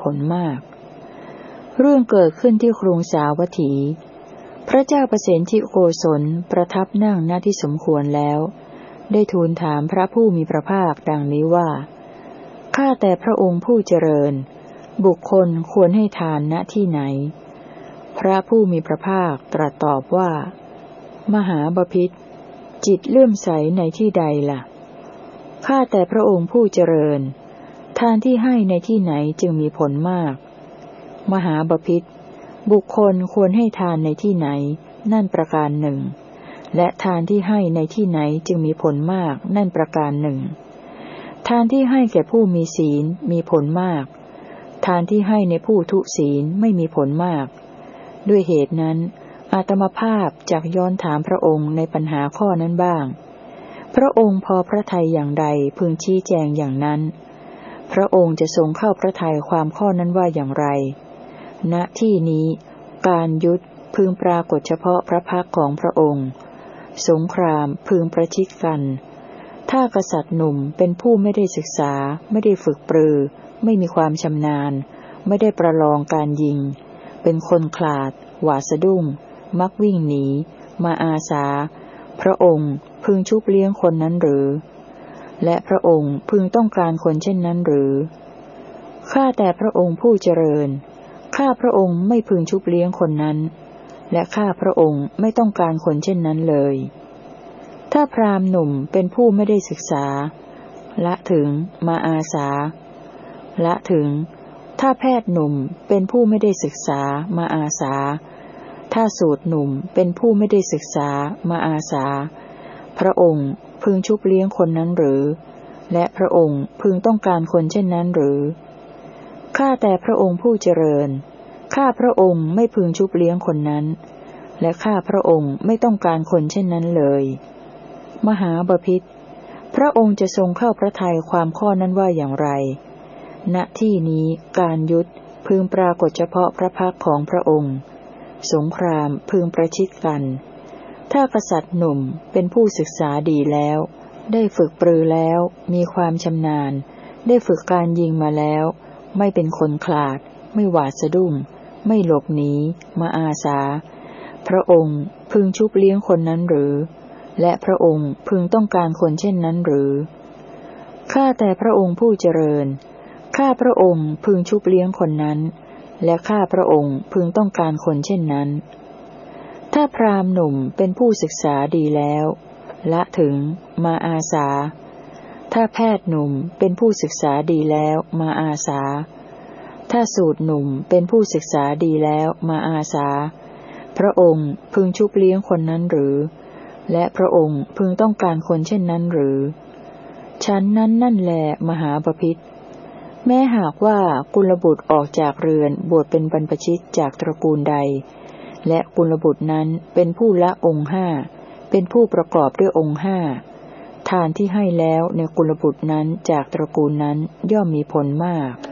ผลมากเรื่องเกิดขึ้นที่กรุงสาวัตถีพระเจ้าประสิทธิโกศลประทับนั่งณที่สมควรแล้วได้ทูลถามพระผู้มีพระภาคดังนี้ว่าข้าแต่พระองค์ผู้เจริญบุคคลควรให้ทานณที่ไหนพระผู้มีพระภาคตรัสตอบว่ามหาบพิตรจิตเลื่อมใสในที่ใดล่ะข้าแต่พระองค์ผู้เจริญทานที่ให้ในที่ไหนจึงมีผลมากมหาบพิตรบุคคลควรให้ทานในที่ไหนนั่นประการหนึ่งและทานที่ให้ในที่ไหนจึงมีผลมากนั่นประการหนึ่งทานที่ให้แก่ผู้มีศีลมีผลมากทานที่ให้ในผู้ทุศีลไม่มีผลมากด้วยเหตุนั้นอาตมาภาพจักย้อนถามพระองค์ในปัญหาข้อนั้นบ้างพระองค์พอพระทัยอย่างใดพึงชี้แจงอย่างนั้นพระองค์จะทรงเข้าพระทัยความข้อนั้นว่าอย่างไรณที่นี้การยุทธพึงปรากฏเฉพาะพระพักของพระองค์สงครามพึงประชิดกันถ้ากษัตริย์หนุ่มเป็นผู้ไม่ได้ศึกษาไม่ได้ฝึกปรือไม่มีความชำนาญไม่ได้ประลองการยิงเป็นคนขลาดหวาดสะดุ้งมักวิ่งหนีมาอาสาพระองค์พึงชุบเลี้ยงคนนั้นหรือและพระองค์พึงต้องการคนเช่นนั้นหรือข้าแต่พระองค์ผู้เจริญข้าพระองค์ไม่พึงชุบเลี้ยงคนนั้นและข้าพระองค์ไม่ต้องการคนเช่นนั้นเลยถ้าพราหมณ์หนุ่มเป็นผู้ไม่ได้ศึกษาละถึงมาอาสาละถึงถ้าแพทย์หนุ่มเป็นผู้ไม่ได้ศึกษามาอาสาถ้าสูตรหนุ่มเป็นผู้ไม่ได้ศึกษามาอาสาพระองค์พึงชุบเลี้ยงคนนั้นหรือและพระองค์พึงต้องการคนเช่นนั้นหรือข้าแต่พระองค์ผู้เจริญข้าพระองค์ไม่พึงชุบเลี้ยงคนนั้นและข้าพระองค์ไม่ต้องการคนเช่นนั้นเลยมหาบพิตรพระองค์จะทรงเข้าพระทัยความข้อนั้นว่าอย่างไรณที่นี้การยุทธพึงปรากฏเฉพาะพระพักของพระองค์สงครามพึงประชิดกันถ้ากษัตริย์หนุ่มเป็นผู้ศึกษาดีแล้วได้ฝึกปรือแล้วมีความชำนาญได้ฝึกการยิงมาแล้วไม่เป็นคนขลาดไม่หวาดสะดุ้งไม่หลบหนีมาอาสาพระองค์พึงชุบเลี้ยงคนนั้นหรือและพระองค์พึงต้องการคนเช่นนั้นหรือข้าแต่พระองค์ผู้เจริญข้าพระองค์พึงชุบเลี้ยงคนนั้นและข้าพระองค์พึงต้องการคนเช่นนั้นถ้าพราหมณ์หนุ่มเป็นผู้ศึกษาดีแล้วละถึงมาอาสาถ้าแพทย์หนุ่มเป็นผู้ศึกษาดีแล้วมาอาสาถ้าสูตรหนุ่มเป็นผู้ศึกษาดีแล้วมาอาสาพระองค์พึงชุบเลี้ยงคนนั้นหรือและพระองค์พึงต้องการคนเช่นนั้นหรือฉันนั้นนั่นแลมหาบพิตรแม้หากว่ากุลบุตรออกจากเรือนบวชเป็นบรรพชิตจากตระกูลใดและกุลบุตรนั้นเป็นผู้ละองค์ห้าเป็นผู้ประกอบด้วยองค์ห้าทานที่ให้แล้วในกุลบุตรนั้นจากตระกูลนั้นย่อมมีผลมาก